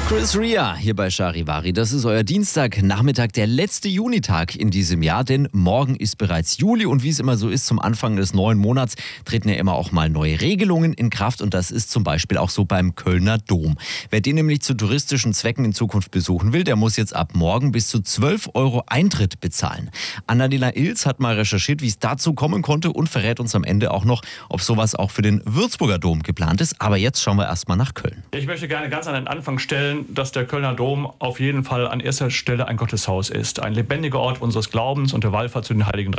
Chris Rea hier bei Charivari. Das ist euer Dienstagnachmittag, der letzte Junitag in diesem Jahr, denn morgen ist bereits Juli und wie es immer so ist, zum Anfang des neuen Monats treten ja immer auch mal neue Regelungen in Kraft und das ist zum Beispiel auch so beim Kölner Dom. Wer den nämlich zu touristischen Zwecken in Zukunft besuchen will, der muss jetzt ab morgen bis zu 12 Euro Eintritt bezahlen. Annalena Ilz hat mal recherchiert, wie es dazu kommen konnte und verrät uns am Ende auch noch, ob sowas auch für den Würzburger Dom geplant ist. Aber jetzt schauen wir erstmal nach Köln. Ich möchte gerne ganz an den Anfang stellen, dass der Kölner Dom auf jeden Fall an erster Stelle ein Gotteshaus ist. Ein lebendiger Ort unseres Glaubens und der Wallfahrt zu den Heiligen